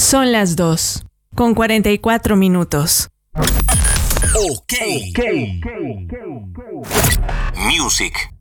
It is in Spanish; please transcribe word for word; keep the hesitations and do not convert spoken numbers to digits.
Son las dos, con cuarenta y cuatro minutos. Ok. okay. Music.